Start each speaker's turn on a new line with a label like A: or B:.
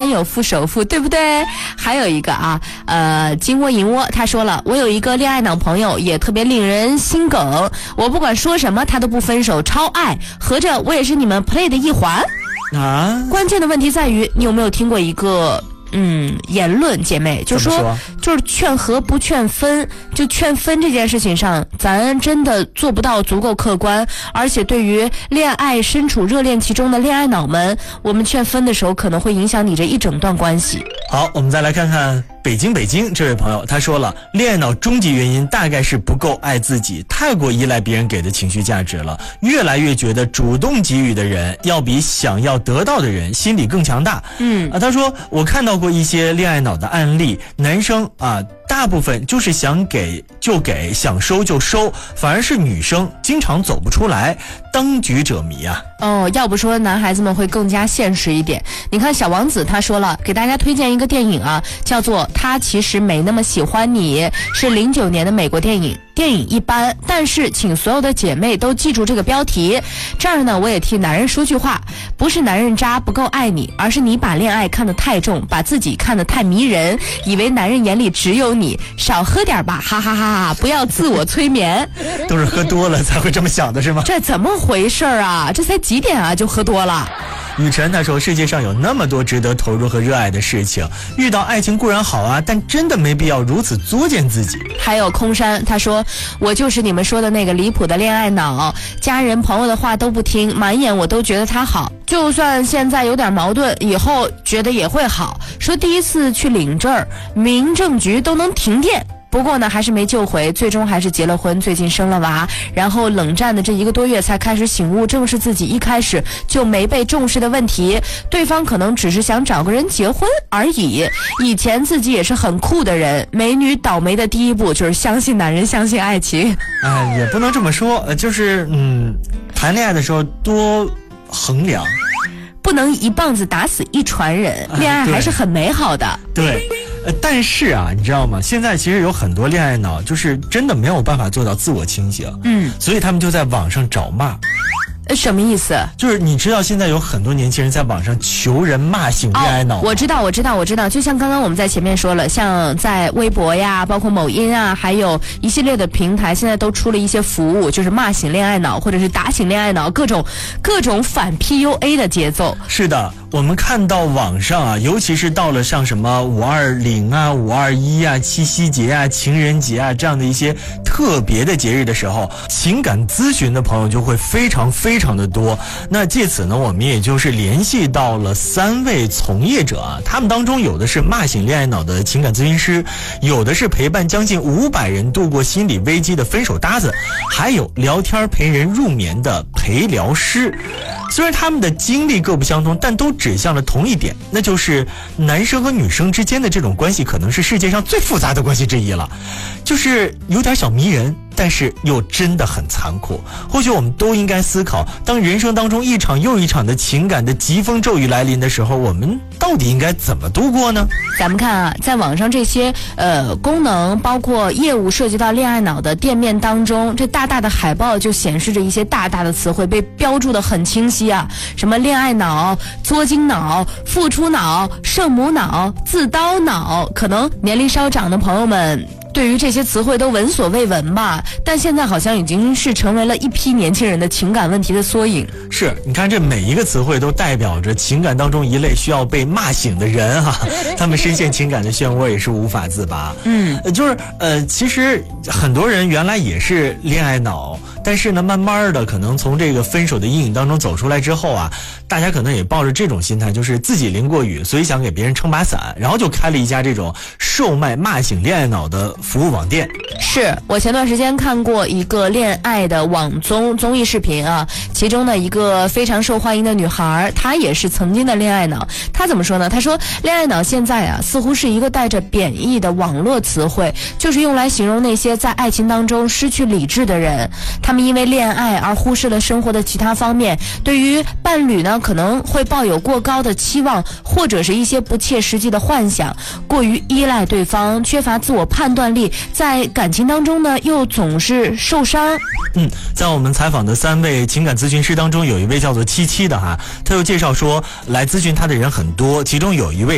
A: 男友付首付，对不对？还有一个啊，金窝银窝，他说了，我有一个恋爱脑朋友，也特别令人心梗，我不管说什么他都不分手，超爱，合着我也是你们 play 的一环啊。关键的问题在于，你有没有听过一个言论，姐妹，就说就是劝和不劝分，就劝分这件事情上，咱真的做不到足够客观，而且对于恋爱身处热恋期中的恋爱脑们，我们劝分的时候可能会影响你这一整段关系。
B: 好，我们再来看看北京这位朋友，他说了，恋爱脑终极原因大概是不够爱自己，太过依赖别人给的情绪价值了，越来越觉得主动给予的人要比想要得到的人心理更强大。他说我看到过一些恋爱脑的案例，男生大部分就是想给就给，想收就收，反而是女生经常走不出来，当局者迷啊。
A: 要不说男孩子们会更加现实一点。你看小王子他说了，给大家推荐一个电影啊，叫做《他其实没那么喜欢你》，是09年的美国电影。电影一般，但是请所有的姐妹都记住这个标题。这儿呢，我也替男人说句话，不是男人渣不够爱你，而是你把恋爱看得太重，把自己看得太迷人，以为男人眼里只有你，少喝点吧，哈哈哈哈！不要自我催眠。
B: 都是喝多了才会这么想的是吗？
A: 这怎么回事啊？这才几点啊就喝多了？
B: 雨辰他说，世界上有那么多值得投入和热爱的事情，遇到爱情固然好啊，但真的没必要如此作践自己。
A: 还有空山他说，我就是你们说的那个离谱的恋爱脑，家人朋友的话都不听，满眼我都觉得他好，就算现在有点矛盾，以后觉得也会好。说第一次去领证，民政局都能停电，不过呢还是没救回，最终还是结了婚，最近生了娃，然后冷战的这1个多月才开始醒悟，正是自己一开始就没被重视的问题，对方可能只是想找个人结婚而已，以前自己也是很酷的人，美女倒霉的第一步就是相信男人，相信爱情。
B: 也不能这么说，就是谈恋爱的时候多衡量，
A: 不能一棒子打死一船人，恋爱还是很美好的。
B: 对，但是啊，你知道吗？现在其实有很多恋爱脑，就是真的没有办法做到自我清醒，所以他们就在网上找骂。
A: 什么意思？
B: 就是你知道现在有很多年轻人在网上求人骂醒恋爱脑。
A: 我知道。就像刚刚我们在前面说了，像在微博呀，包括某音啊，还有一系列的平台，现在都出了一些服务，就是骂醒恋爱脑，或者是打醒恋爱脑，各种反 PUA 的节奏。
B: 是的，我们看到网上啊，尤其是到了像什么520啊、521啊、七夕节啊、情人节啊这样的一些特别的节日的时候，情感咨询的朋友就会非常的多。那借此呢，我们也就是联系到了3位从业者啊，他们当中有的是骂醒恋爱脑的情感咨询师，有的是陪伴将近500人度过心理危机的分手搭子，还有聊天陪人入眠的陪聊师。虽然他们的经历各不相同，但都指向了同一点，那就是男生和女生之间的这种关系可能是世界上最复杂的关系之一了，就是有点小迷人，但是又真的很残酷。或许我们都应该思考，当人生当中一场又一场的情感的疾风骤雨来临的时候，我们到底应该怎么度过呢？
A: 咱们看啊，在网上这些功能包括业务涉及到恋爱脑的店面当中，这大大的海报就显示着一些大大的词汇被标注得很清晰啊，什么恋爱脑、作精脑、付出脑、圣母脑、自刀脑。可能年龄稍长的朋友们对于这些词汇都闻所未闻吧，但现在好像已经是成为了一批年轻人的情感问题的缩影。
B: 是，你看这每一个词汇都代表着情感当中一类需要被骂醒的人哈，他们深陷情感的漩涡也是无法自拔。其实很多人原来也是恋爱脑，但是呢，慢慢的可能从这个分手的阴影当中走出来之后啊，大家可能也抱着这种心态，就是自己淋过雨，所以想给别人撑把伞，然后就开了一家这种售卖骂醒恋爱脑的服务网店。
A: 是，我前段时间看过一个恋爱的网综艺视频啊，其中的一个非常受欢迎的女孩，她也是曾经的恋爱脑。她怎么说呢？她说恋爱脑现在啊，似乎是一个带着贬义的网络词汇，就是用来形容那些在爱情当中失去理智的人。他们因为恋爱而忽视了生活的其他方面，对于伴侣呢，可能会抱有过高的期望，或者是一些不切实际的幻想，过于依赖对方，缺乏自我判断力，在感情当中呢又总是受伤。
B: 在我们采访的3位情感咨询师当中，有一位叫做77的哈，他又介绍说来咨询他的人很多，其中有一位